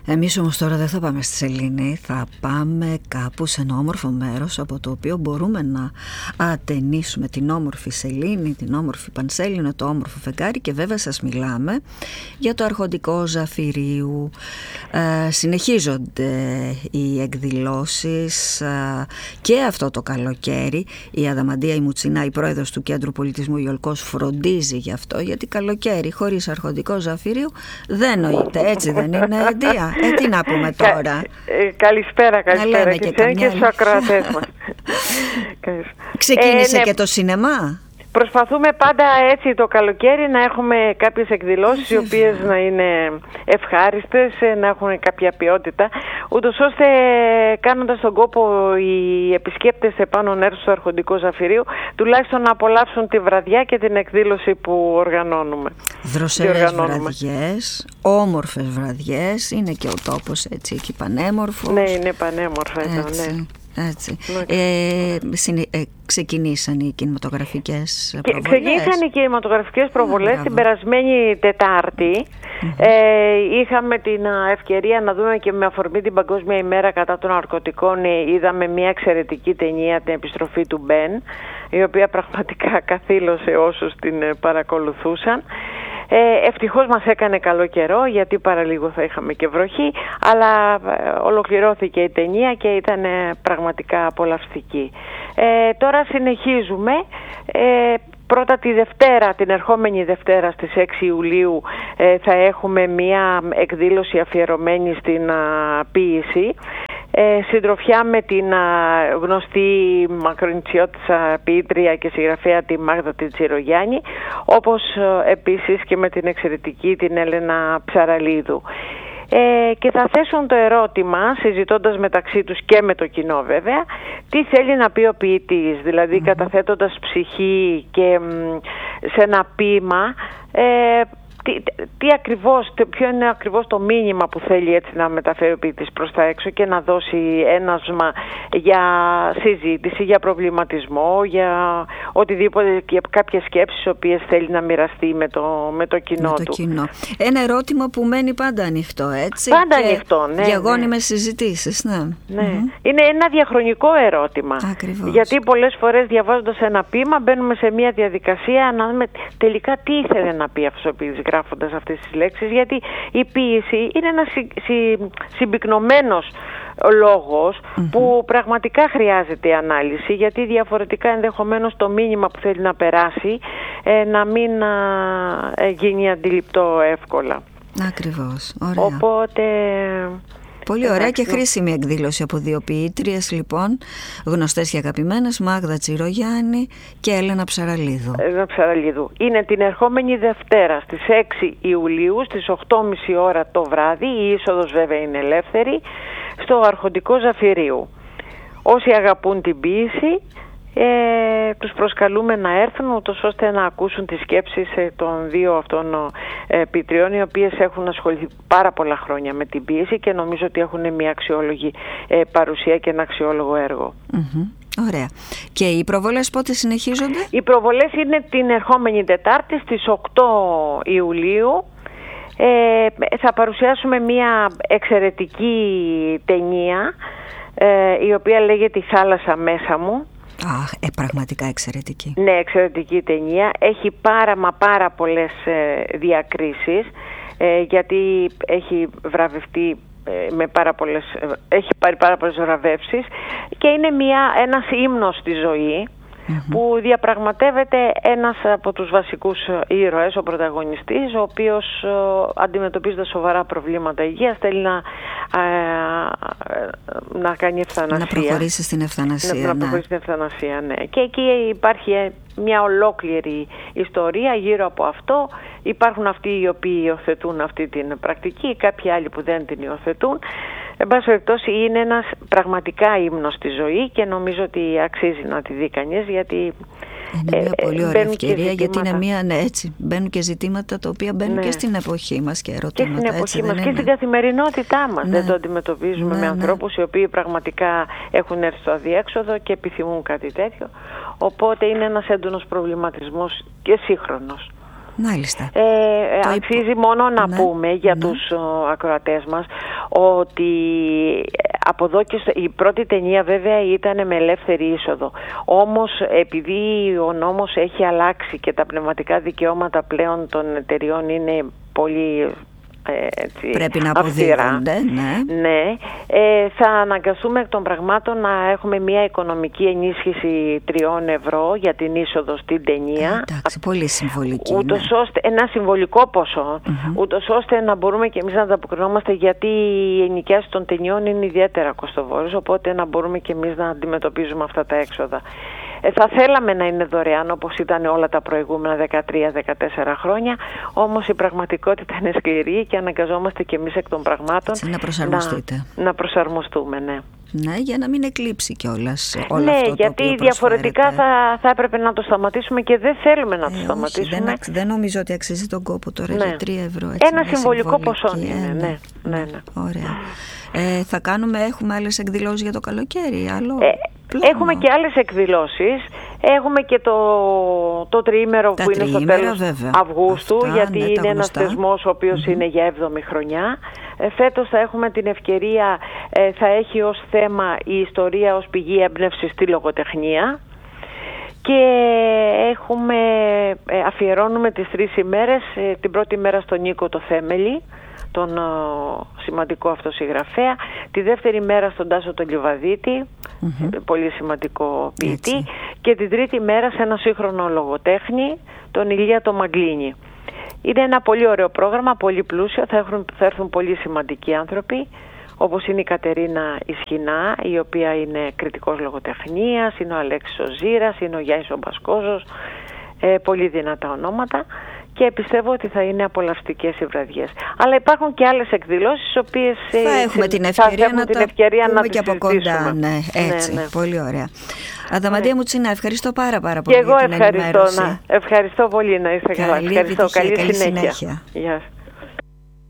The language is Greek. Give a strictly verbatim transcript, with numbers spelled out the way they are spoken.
Εμείς όμως τώρα δεν θα πάμε στη Σελήνη, θα πάμε κάπου σε ένα όμορφο μέρος από το οποίο μπορούμε να ατενίσουμε την όμορφη Σελήνη, την όμορφη Πανσέλινο, το όμορφο φεγγάρι, και βέβαια σας μιλάμε για το αρχοντικό Ζαφυρίου. Ε, συνεχίζονται οι εκδηλώσεις ε, και αυτό το καλοκαίρι. Η Αδαμαντία η Μουτσινά, η πρόεδρος του Κέντρου Πολιτισμού Ιολκός, φροντίζει γι' αυτό, γιατί καλοκαίρι χωρίς αρχοντικό Ζαφυρίου δεν νοείται, έτσι δεν είναι, Αντία? Ε, τι να πούμε τώρα. Ε, καλησπέρα, καλησπέρα και εσένα και στους ακροατές μας. Ξεκίνησε ε, ναι. και το σινεμά. Προσπαθούμε πάντα έτσι το καλοκαίρι να έχουμε κάποιες εκδηλώσεις οι οποίες να είναι ευχάριστες, να έχουν κάποια ποιότητα, ούτως ώστε κάνοντας τον κόπο οι επισκέπτες επάνω να έρθουν στο αρχοντικό Ζαφυρίου τουλάχιστον να απολαύσουν τη βραδιά και την εκδήλωση που οργανώνουμε. Δροσερές βραδιές, όμορφες βραδιές, είναι και ο τόπος έτσι εκεί πανέμορφος. Ναι, είναι πανέμορφο εδώ, ναι. Έτσι. Ε, συνε, ε, ξεκινήσαν οι κινηματογραφικές προβολές. Ξεκινήσαν οι κινηματογραφικές προβολές την περασμένη Τετάρτη. Mm-hmm. Ε, είχαμε την ευκαιρία να δούμε και με αφορμή την Παγκόσμια ημέρα κατά των ναρκωτικών, είδαμε μια εξαιρετική ταινία, την επιστροφή του Μπεν, η οποία πραγματικά καθήλωσε όσους την παρακολουθούσαν. Ε, ευτυχώς μας έκανε καλό καιρό, γιατί παραλίγο θα είχαμε και βροχή, αλλά ε, ολοκληρώθηκε η ταινία και ήταν ε, πραγματικά απολαυστική. Ε, τώρα συνεχίζουμε. Ε, πρώτα τη Δευτέρα, την ερχόμενη Δευτέρα στις έξι Ιουλίου ε, θα έχουμε μία εκδήλωση αφιερωμένη στην α, ποίηση. Ε, συντροφιά με την α, γνωστή μακρονιτσιώτισσα ποιήτρια και συγγραφέα τη Μάγδα τη Τσιρογιάννη, όπως ε, επίσης και με την εξαιρετική την Έλενα Ψαραλίδου. Ε, και θα θέσουν το ερώτημα, συζητώντας μεταξύ τους και με το κοινό βέβαια, τι θέλει να πει ο ποιητής, δηλαδή mm-hmm. καταθέτοντας ψυχή και μ, σε ένα ποίημα, ε, Τι, τι ακριβώς, ποιο είναι ακριβώς το μήνυμα που θέλει έτσι να μεταφέρει ο ποιητής προς τα έξω και να δώσει ένασμα για συζήτηση, για προβληματισμό, για οτιδήποτε, για κάποιες σκέψεις οι οποίες θέλει να μοιραστεί με το, με το κοινό με το του. Κοινό. Ένα ερώτημα που μένει πάντα ανοιχτό, έτσι. Πάντα και ανοιχτό, ναι. διαγώνιμες ναι. συζητήσεις, ναι. ναι. Mm-hmm. Είναι ένα διαχρονικό ερώτημα. Ακριβώς. Γιατί πολλές φορές διαβάζοντας ένα ποίημα μπαίνουμε σε μια διαδικασία να δούμε τελικά τι ήθελε να πει αυτός ο ποιητής γράφοντας αυτές τις λέξεις, γιατί η ποίηση είναι ένας συ, συ, συμπυκνωμένος λόγος mm-hmm. που πραγματικά χρειάζεται ανάλυση, γιατί διαφορετικά ενδεχομένως το μήνυμα που θέλει να περάσει ε, να μην α, ε, γίνει αντιληπτό εύκολα. Ακριβώς, ωραία. Οπότε... Πολύ ωραία και χρήσιμη εκδήλωση από δύο ποιήτριες, λοιπόν, γνωστές και αγαπημένες, Μάγδα Τσιρογιάννη και Έλενα Ψαραλίδου. Έλενα Ψαραλίδου. Είναι την ερχόμενη Δευτέρα στις έξι Ιουλίου στις οκτώ και μισή ώρα το βράδυ, η είσοδος βέβαια είναι ελεύθερη, στο αρχοντικό Ζαφυρίου. Όσοι αγαπούν την ποίηση, Ε, τους προσκαλούμε να έρθουν ούτως ώστε να ακούσουν τις σκέψεις ε, των δύο αυτών ε, ποιητριών, οι οποίες έχουν ασχοληθεί πάρα πολλά χρόνια με την ποίηση και νομίζω ότι έχουν μια αξιόλογη ε, παρουσία και ένα αξιόλογο έργο. Mm-hmm. Ωραία. Και οι προβολές πότε συνεχίζονται? Οι προβολές είναι την ερχόμενη Τετάρτη στις οκτώ Ιουλίου. Ε, θα παρουσιάσουμε μια εξαιρετική ταινία ε, η οποία λέγεται «Η θάλασσα μέσα μου». Αχ, ε, πραγματικά εξαιρετική. Ναι, εξαιρετική ταινία. Έχει πάρα μα πάρα πολλές ε, διακρίσεις ε, γιατί έχει βραβευτεί ε, με πάρα πολλές, ε, έχει πάρει πάρα πολλές βραβεύσεις και είναι μια, ένας ύμνος στη ζωή mm-hmm. που διαπραγματεύεται ένας από τους βασικούς ήρωες, ο πρωταγωνιστής, ο οποίος ε, αντιμετωπίζοντας σοβαρά προβλήματα υγείας θέλει να, ε, να κάνει ευθανασία. Να προχωρήσει στην ευθανασία. Να, ναι. να προχωρήσει στην ευθανασία, ναι. Και εκεί υπάρχει μια ολόκληρη ιστορία γύρω από αυτό. Υπάρχουν αυτοί οι οποίοι υιοθετούν αυτή την πρακτική, κάποιοι άλλοι που δεν την υιοθετούν. Εν πάση περιπτώσει είναι ένας πραγματικά ύμνος στη ζωή και νομίζω ότι αξίζει να τη δει κανείς, γιατί είναι μια ε, πολύ ωραία ευκαιρία, γιατί είναι μια, ναι, έτσι, μπαίνουν και ζητήματα τα οποία μπαίνουν ναι. και στην εποχή μας και ερωτήματα. Και στην εποχή έτσι, μας δεν και είναι? στην καθημερινότητά μας. Ναι. Δεν το αντιμετωπίζουμε ναι, με ναι. ανθρώπους οι οποίοι πραγματικά έχουν έρθει στο αδιέξοδο και επιθυμούν κάτι τέτοιο. Οπότε είναι ένας έντονος προβληματισμός και σύγχρονος. Μάλιστα. Ε, αξίζει μόνο να ναι, πούμε για ναι. τους ο, ακροατές μας ότι από εδώ και στο, η πρώτη ταινία βέβαια ήταν με ελεύθερη είσοδο. Όμως επειδή ο νόμος έχει αλλάξει και τα πνευματικά δικαιώματα πλέον των εταιριών είναι πολύ... Έτσι, πρέπει να αποδίδονται, ναι, ναι ε, θα αναγκαστούμε εκ των πραγμάτων να έχουμε μια οικονομική ενίσχυση τριών ευρώ για την είσοδο στην ταινία. Ε, εντάξει, πολύ συμβολική, ούτως ναι. ώστε, ένα συμβολικό ποσό, mm-hmm. ούτως ώστε να μπορούμε και εμείς να ανταποκρινόμαστε, γιατί η ενοικίαση των ταινιών είναι ιδιαίτερα κοστοβόρες, οπότε να μπορούμε και εμείς να αντιμετωπίζουμε αυτά τα έξοδα. Ε, θα θέλαμε να είναι δωρεάν όπως ήταν όλα τα προηγούμενα δεκατρία δεκατέσσερα χρόνια, όμως η πραγματικότητα είναι σκληρή και αναγκαζόμαστε και εμείς εκ των πραγμάτων να προσαρμοστείτε. Να, να προσαρμοστούμε, ναι. Ναι, για να μην εκλείψει κιόλας όλο ναι, αυτό το γιατί οποίο διαφορετικά θα, θα έπρεπε να το σταματήσουμε και δεν θέλουμε να ε, το σταματήσουμε. Όχι, δεν, δεν νομίζω ότι αξίζει τον κόπο τώρα, ναι. Για τρία ευρώ. Έτσι, ένα συμβολικό ποσό είναι, ε, ναι, ναι, ναι. Ωραία. Ε, θα κάνουμε, έχουμε άλλες εκδηλώσεις για το καλοκαίρι, άλλο ε, έχουμε και άλλες εκδηλώσεις. Έχουμε και το, το τριήμερο τα που είναι στο τέλος βέβαια. Αυγούστου, αυτά, γιατί ναι, είναι ένας θεσμός ο οποίος mm-hmm. είναι για έβδομη χρονιά. Ε, φέτος θα έχουμε την ευκαιρία, ε, θα έχει ως θέμα η ιστορία ως πηγή έμπνευσης στη λογοτεχνία. Και έχουμε, ε, αφιερώνουμε τις τρεις ημέρες, ε, την πρώτη μέρα στον Νίκο το Θέμελη, τον ο, σημαντικό αυτοσυγγραφέα, τη δεύτερη μέρα στον Τάσο τον Λιβαδίτη, mm-hmm. πολύ σημαντικό ποιητή, και την τρίτη μέρα σε ένα σύγχρονο λογοτέχνη, τον Ηλία το Μαγκλίνη. Είναι ένα πολύ ωραίο πρόγραμμα, πολύ πλούσιο, θα έρθουν, θα έρθουν πολύ σημαντικοί άνθρωποι, όπως είναι η Κατερίνα Ισχυνά, η οποία είναι κριτικός λογοτεχνίας, είναι ο Αλέξης ο Ζήρας, είναι ο Γιάννης ο Μπασκόζος, ε, πολύ δυνατά ονόματα, και πιστεύω ότι θα είναι απολαυστικές οι βραδιές. Αλλά υπάρχουν και άλλες εκδηλώσεις, τις οποίες θα έχουμε την ευκαιρία να την τα ευκαιρία πούμε να και από κοντά. Ναι, έτσι, ναι, ναι. Πολύ ωραία. Αδαμαντία ναι. Μουτσίνα, ευχαριστώ πάρα, πάρα πολύ. Και εγώ για την ευχαριστώ, ενημέρωση. Να, ευχαριστώ πολύ, να είστε καλά. Καλή ευχαριστώ, επιτυχία, καλή, καλή συνέχεια. συνέχεια. Γεια σας.